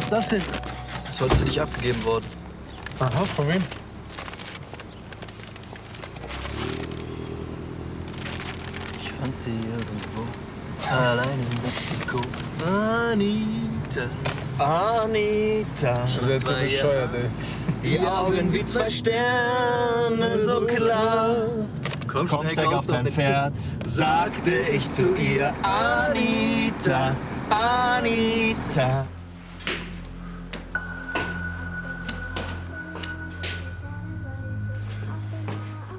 ist das denn? Das ist heute für dich abgegeben worden. Aha, von wem? Ich fand sie irgendwo, allein in Mexiko. Anita. Anita. Schon wieder so bescheuert, ey. Die Augen wie zwei Sterne, so klar. Komm, steig auf dein Pferd, sagte ich zu ihr. Anita, Anita.